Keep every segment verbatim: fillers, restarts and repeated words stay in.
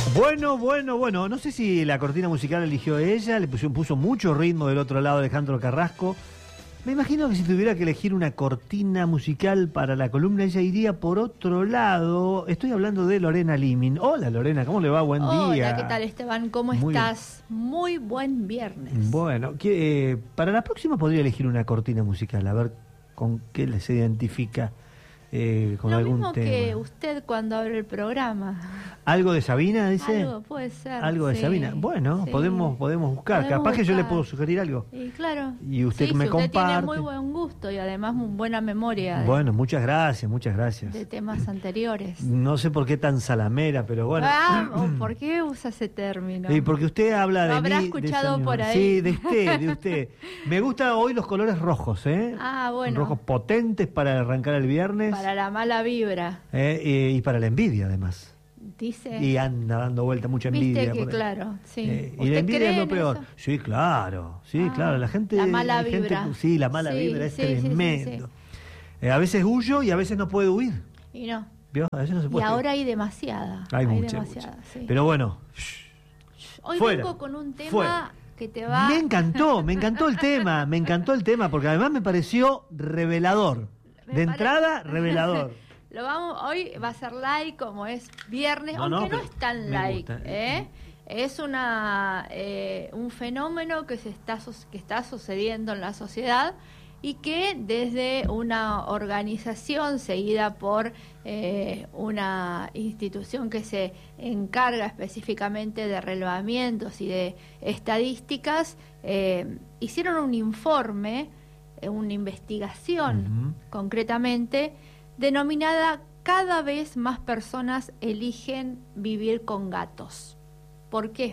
Bueno, bueno, bueno, no sé si la cortina musical eligió ella, le puso, puso mucho ritmo del otro lado Alejandro Carrasco. Me imagino que si tuviera que elegir una cortina musical para la columna, ella iría por otro lado. Estoy hablando de Lorena Limin. Hola Lorena, ¿cómo le va? Buen Hola, día. Hola, ¿qué tal Esteban? ¿Cómo Muy estás? Bien. Muy buen viernes. Bueno, que, eh, para la próxima podría elegir una cortina musical, a ver con qué se identifica. Eh, con Lo algún mismo tema. que usted cuando abre el programa. ¿Algo de Sabina, dice? Algo puede ser. Algo de sí, Sabina. Bueno, sí. podemos podemos buscar. Podemos Capaz buscar. que yo le puedo sugerir algo. Y claro. Y usted sí, me sí, comparte. Usted tiene muy buen gusto y además muy buena memoria. De, bueno, muchas gracias, muchas gracias. De temas anteriores. No sé por qué tan salamera, pero bueno. Ah, ¿por qué usa ese término? Y porque usted habla ¿Lo de habrá mí. escuchado de por ahí? Sí, de usted, de usted. Me gustan hoy los colores rojos, ¿eh? Ah, bueno. Rojos potentes para arrancar el viernes. Para la mala vibra. Eh, eh, y para la envidia, además. Dice. Y anda dando vuelta mucha envidia. Viste que claro, sí. Eh, y la envidia es lo peor. Eso? Sí, claro, sí, ah, claro. La gente. La mala gente, vibra. sí, la mala sí, vibra es sí, tremendo. Sí, sí, sí. Eh, a veces huyo y a veces no puedo huir. Y no. ¿Vio? A veces no se puede. Y ahora hay demasiada. Hay, hay mucha, demasiada, mucha. sí. Pero bueno. Hoy fuera, vengo con un tema fuera. que te va. Me encantó, me encantó el tema, me encantó el tema, porque además me pareció revelador. Me de pare... entrada, revelador. Lo vamos, hoy va a ser like, como es viernes, no, aunque no, no es tan like, gusta. ¿eh? Es una eh, un fenómeno que se está que está sucediendo en la sociedad y que desde una organización seguida por eh, una institución que se encarga específicamente de relevamientos y de estadísticas, eh, hicieron un informe, eh, una investigación uh-huh. concretamente, denominada Cada vez más personas eligen vivir con gatos. ¿Por qué?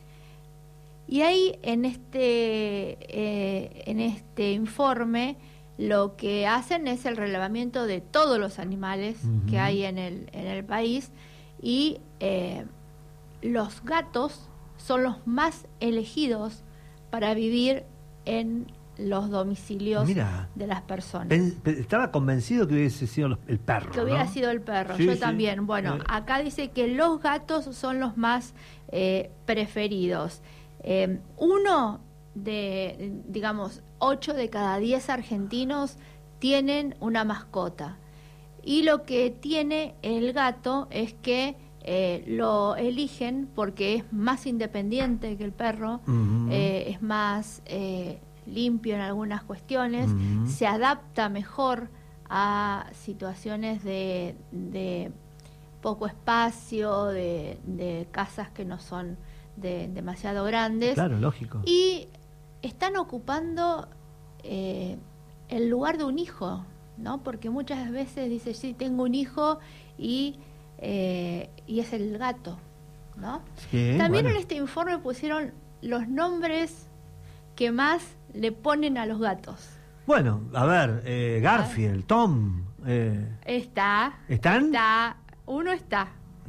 Y ahí en este, eh, en este informe lo que hacen es el relevamiento de todos los animales uh-huh. que hay en el, en el país y eh, los gatos son los más elegidos para vivir en los domicilios Mira, de las personas. Pen, estaba convencido que hubiese sido el perro. Que hubiera ¿no? sido el perro, sí, yo sí. también. Bueno, eh. acá dice que los gatos son los más eh, preferidos. Eh, uno de, digamos, ocho de cada diez argentinos tienen una mascota. Y lo que tiene el gato es que eh, lo eligen porque es más independiente que el perro, uh-huh. eh, es más eh, limpio en algunas cuestiones, uh-huh. se adapta mejor a situaciones de, de poco espacio, de, de casas que no son de, demasiado grandes. Claro, lógico. Y están ocupando eh, el lugar de un hijo, ¿no? Porque muchas veces dice, sí, tengo un hijo y, eh, y es el gato, ¿no? Sí, También bueno. en este informe pusieron los nombres que más le ponen a los gatos. Bueno, a ver, eh, Garfield, Tom. Eh, está. ¿Están? Está. Uno está.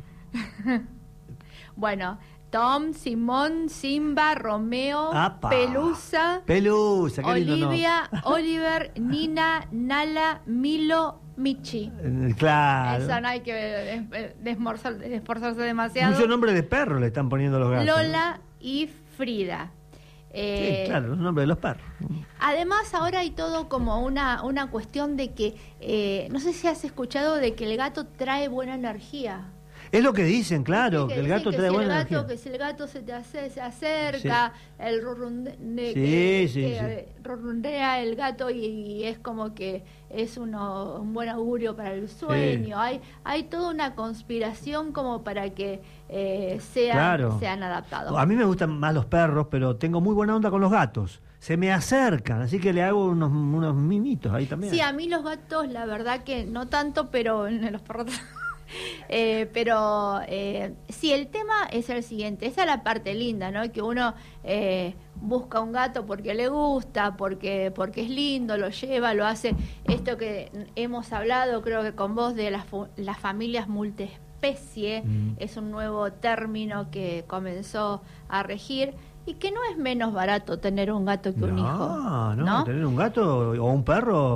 Bueno, Tom, Simón, Simba, Romeo, Apa. Pelusa, Pelusa, qué lindo, Olivia, ¿no? Oliver, Nina, Nala, Milo, Michi. Claro. Eso no hay que esforzarse demasiado. Muchos nombres de perro le están poniendo los gatos. Lola y Frida. Eh, sí, claro, los nombres de los perros. Además, ahora hay todo como una, una cuestión de que, eh, no sé si has escuchado de que el gato trae buena energía. Es lo que dicen, claro, que, que el dicen gato que trae si buena el gato, energía. Que si el gato se te hace, se acerca, sí. el rurrunde, sí, que, sí, que sí. rurrundea el gato y, y es como que es uno, un buen augurio para el sueño. Sí. Hay hay toda una conspiración como para que eh, sean, claro. sean adaptados. A mí me gustan más los perros, pero tengo muy buena onda con los gatos. Se me acercan, así que le hago unos, unos mimitos ahí también. Sí, a mí los gatos, la verdad que no tanto, pero los perros... Eh, pero eh, sí, el tema es el siguiente, esa es la parte linda, ¿no? Que uno eh, busca un gato porque le gusta, porque porque es lindo, lo lleva, lo hace. Esto que hemos hablado, creo que con vos, de las, las familias multiespecie, mm. es un nuevo término que comenzó a regir. Y que no es menos barato tener un gato que no, un hijo. No, no, tener un gato o un perro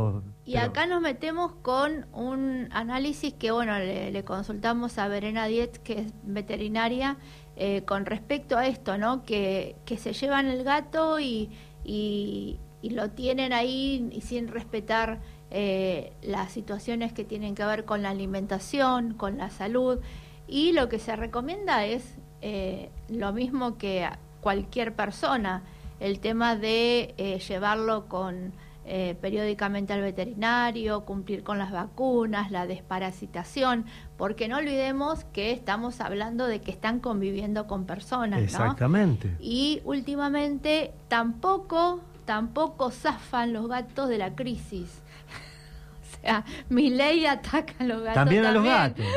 Y Pero... acá nos metemos con un análisis que, bueno, le, le consultamos a Verena Dietz, que es veterinaria, eh, con respecto a esto, ¿no? Que, que se llevan el gato y, y, y lo tienen ahí y sin respetar eh, las situaciones que tienen que ver con la alimentación, con la salud. Y lo que se recomienda es eh, lo mismo que a cualquier persona, el tema de eh, llevarlo con... Eh, periódicamente al veterinario, cumplir con las vacunas, la desparasitación, porque no olvidemos que estamos hablando de que están conviviendo con personas, ¿no? Exactamente. Y últimamente tampoco, tampoco zafan los gatos de la crisis. O sea, Milei ataca a los gatos también. También a los gatos.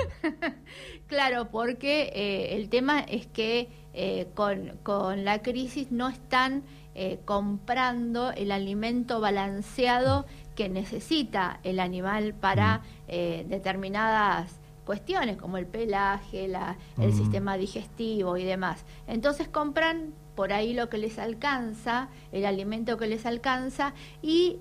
Claro, porque eh, el tema es que eh, con, con la crisis no están eh, comprando el alimento balanceado que necesita el animal para mm. eh, determinadas cuestiones, como el pelaje, la, el mm. sistema digestivo y demás. Entonces compran por ahí lo que les alcanza, el alimento que les alcanza, y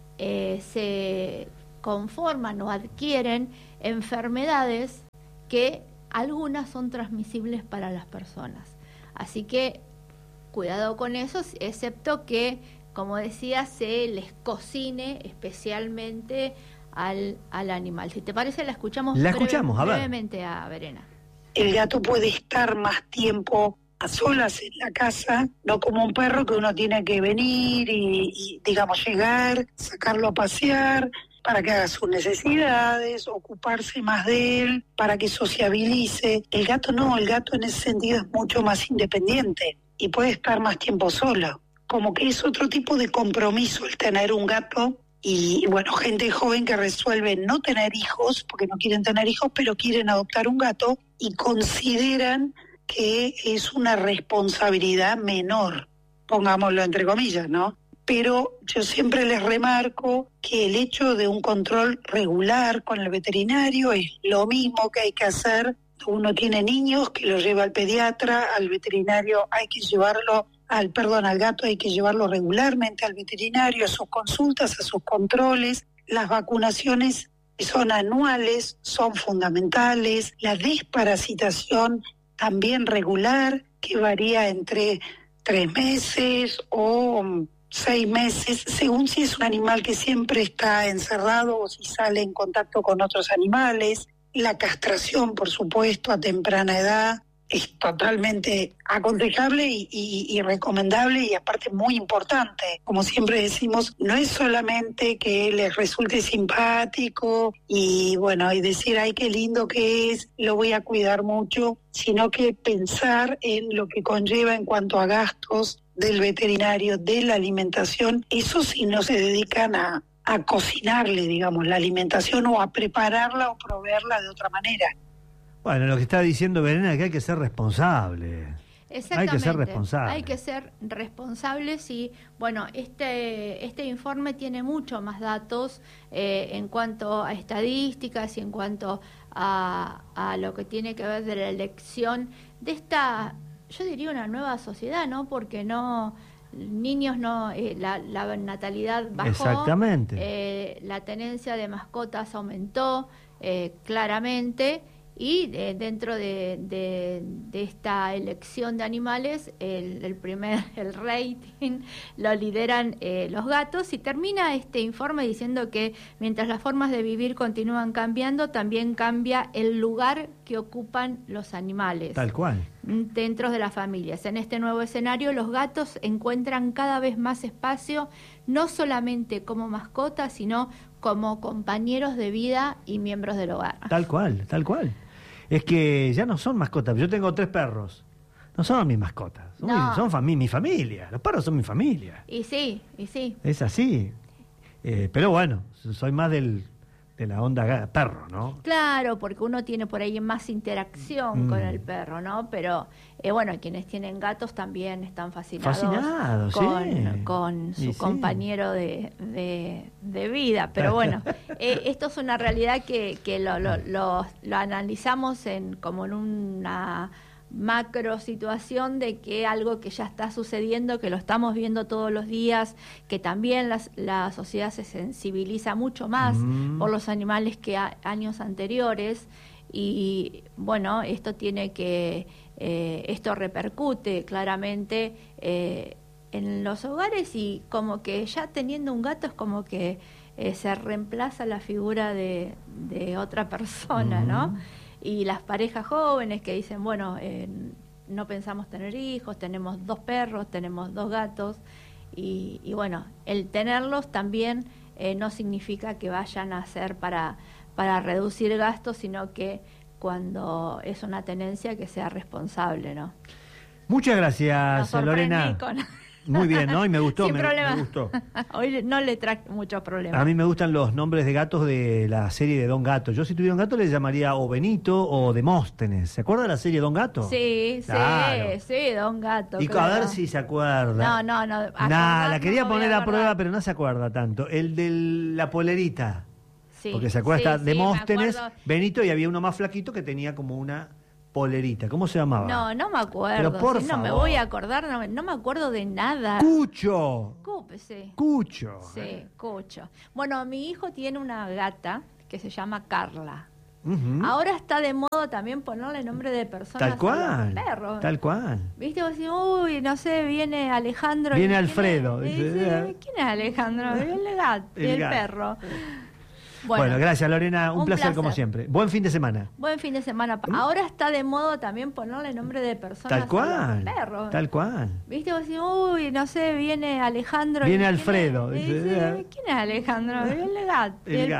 eh, se conforman o adquieren enfermedades que algunas son transmisibles para las personas. Así que cuidado con eso, excepto que, como decía, se les cocine especialmente al, al animal. Si te parece, la escuchamos, la escuchamos breve, a ver. brevemente a Verena. El gato puede estar más tiempo a solas en la casa, no como un perro que uno tiene que venir y, y digamos, llegar, sacarlo a pasear, para que haga sus necesidades, ocuparse más de él, para que sociabilice. El gato no, el gato en ese sentido es mucho más independiente y puede estar más tiempo solo. Como que es otro tipo de compromiso el tener un gato. Y bueno, gente joven que resuelve no tener hijos, porque no quieren tener hijos, pero quieren adoptar un gato y consideran que es una responsabilidad menor, pongámoslo entre comillas, ¿no? Pero yo siempre les remarco que el hecho de un control regular con el veterinario es lo mismo que hay que hacer. Uno tiene niños que lo lleva al pediatra, al veterinario hay que llevarlo, al perdón, al gato hay que llevarlo regularmente al veterinario, a sus consultas, a sus controles. Las vacunaciones son anuales, son fundamentales. La desparasitación también regular, que varía entre tres meses o seis meses, según si es un animal que siempre está encerrado o si sale en contacto con otros animales. La castración, por supuesto, a temprana edad es totalmente aconsejable y, y, y recomendable, y aparte muy importante. Como siempre decimos, no es solamente que les resulte simpático y bueno, y decir, ay, qué lindo que es, lo voy a cuidar mucho, sino que pensar en lo que conlleva en cuanto a gastos del veterinario, de la alimentación. Eso si no se dedican a, a cocinarle, digamos, la alimentación o a prepararla o proveerla de otra manera. Bueno, lo que está diciendo Verena es que hay que ser responsable. Exactamente. Hay que ser responsable. Hay que ser responsables y, bueno, este este informe tiene mucho más datos eh, en cuanto a estadísticas y en cuanto a, a lo que tiene que ver de la elección de esta, yo diría, una nueva sociedad, ¿no? Porque no... niños no, eh, la, la natalidad bajó. Exactamente. Eh, la tenencia de mascotas aumentó eh, claramente. Y eh, dentro de, de, de esta elección de animales, el, el primer el rating lo lideran eh, los gatos. Y termina este informe diciendo que mientras las formas de vivir continúan cambiando, también cambia el lugar que ocupan los animales. Tal cual. Dentro de las familias. En este nuevo escenario, los gatos encuentran cada vez más espacio, no solamente como mascotas, sino como compañeros de vida y miembros del hogar. Tal cual, tal cual. Es que ya no son mascotas. Yo tengo tres perros. No son mis mascotas. Son, no. mi, son fami mi familia. Los perros son mi familia. Y sí, y sí. Es así. Eh, pero bueno, soy más del de la onda perro, ¿no? Claro, porque uno tiene por ahí más interacción mm. con el perro, ¿no? Pero, eh, bueno, quienes tienen gatos también están fascinados, fascinados con, sí. con su y compañero sí. de, de, de vida. Pero bueno, eh, esto es una realidad que, que lo, lo, lo, lo analizamos en como en una macro situación de que algo que ya está sucediendo, que lo estamos viendo todos los días, que también las, la sociedad se sensibiliza mucho más mm. por los animales que a, años anteriores, y bueno, esto tiene que, eh, esto repercute claramente eh, en los hogares, y como que ya teniendo un gato es como que eh, se reemplaza la figura de, de otra persona, mm. ¿no? Y las parejas jóvenes que dicen, bueno, eh, no pensamos tener hijos, tenemos dos perros, tenemos dos gatos, y, y bueno, el tenerlos también eh, no significa que vayan a ser para, para reducir gastos, sino que cuando es una tenencia que sea responsable, ¿no? Muchas gracias, Lorena. Con... Muy bien, ¿no? Y me gustó, Sin me, problema. me gustó. Hoy no le trae muchos problemas. A mí me gustan los nombres de gatos de la serie de Don Gato. Yo si tuviera un gato le llamaría o Benito o Demóstenes. ¿Se acuerda de la serie Don Gato? Sí, claro. sí, sí, Don Gato. Y claro. A ver si se acuerda. No, no, no. Nada, la quería no poner a, a prueba, pero no se acuerda tanto. El de la polerita. Sí, porque se acuerda sí, Demóstenes, sí, Benito, y había uno más flaquito que tenía como una polerita. ¿Cómo se llamaba? No, no me acuerdo. Pero por sí, favor. No me voy a acordar, no, no me acuerdo de nada. Cucho. Cu sí. Cucho. Sí, Cucho. Bueno, mi hijo tiene una gata que se llama Carla. Uh-huh. Ahora está de moda también ponerle nombre de personas tal cual, a los perros. Tal cual. ¿Viste? Vos decís, uy, no sé, viene Alejandro. Viene Alfredo. ¿Quién es, dice, ¿quién es Alejandro? El gato, el, el gato. perro. Bueno, bueno, gracias Lorena, un, un placer, placer como siempre. Buen fin de semana. Buen fin de semana. Ahora está de moda también ponerle nombre de personas tal cual, a los perros. Tal cual. ¿Viste? Vos decís, uy, no sé, viene Alejandro. Viene Alfredo. ¿Quién es, dice, ¿quién es Alejandro? El gato, el, el gato.